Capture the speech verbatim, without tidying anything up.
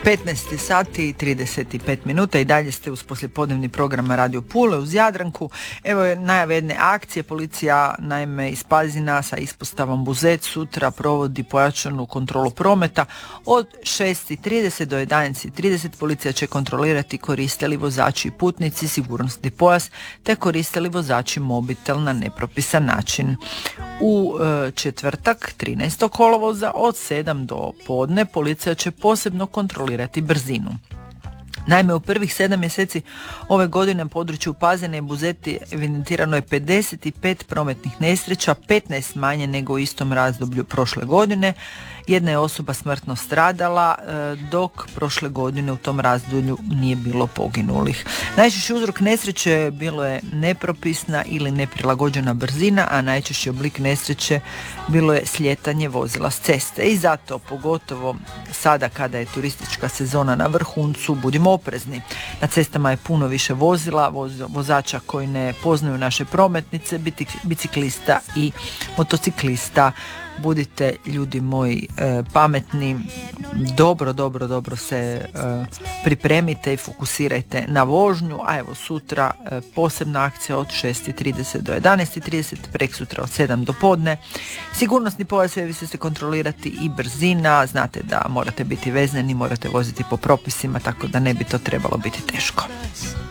petnaest sati i trideset pet minuta i dalje ste uz poslijepodnevni program Radio Pule uz Jadranku. Evo je najave jedne akcije. Policija naime iz Pazina sa ispostavom Buzet sutra provodi pojačanu kontrolu prometa od šest i trideset do jedanaest i trideset. Policija će kontrolirati koriste li vozači i putnici sigurnosni pojas te koriste li vozači mobitel na nepropisan način. U e, četvrtak trinaestog kolovoza od sedam do podne policija će posebno kontrolirati brzinu. Naime, u prvih sedam mjeseci ove godine na području Pazina i Buzeti evidentirano je pedeset pet prometnih nesreća, petnaest manje nego u istom razdoblju prošle godine. Jedna je osoba smrtno stradala, dok prošle godine u tom razdoblju nije bilo poginulih. Najčešći uzrok nesreće bilo je nepropisna ili neprilagođena brzina, a najčešći oblik nesreće bilo je slijetanje vozila s ceste. I zato, pogotovo sada kada je turistička sezona na vrhuncu, budimo oprezni. Na cestama je puno više vozila, voz, vozača koji ne poznaju naše prometnice, biciklista i motociklista. Budite, ljudi moji, pametni, dobro, dobro, dobro se pripremite i fokusirajte na vožnju, a evo sutra posebna akcija od šest i trideset do jedanaest i trideset, preksutra od sedam do podne. Sigurnosni pojas sve se se kontrolirati i brzina, znate da morate biti vezani, morate voziti po propisima, tako da ne bi to trebalo biti teško.